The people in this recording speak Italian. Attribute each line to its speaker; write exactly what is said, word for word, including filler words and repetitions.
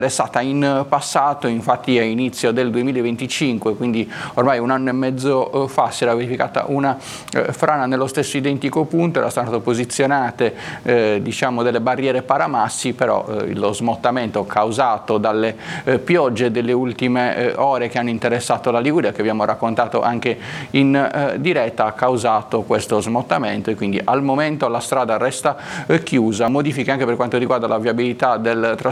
Speaker 1: È stata in passato, infatti a inizio del duemilaventicinque, quindi ormai un anno e mezzo fa, si era verificata una eh, frana nello stesso identico punto, erano state posizionate eh, diciamo delle barriere paramassi, però eh, lo smottamento causato dalle eh, piogge delle ultime eh, ore che hanno interessato la Liguria, che abbiamo raccontato anche in eh, diretta, ha causato questo smottamento e quindi al momento la strada resta eh, chiusa. Modifiche anche per quanto riguarda la viabilità del trasporto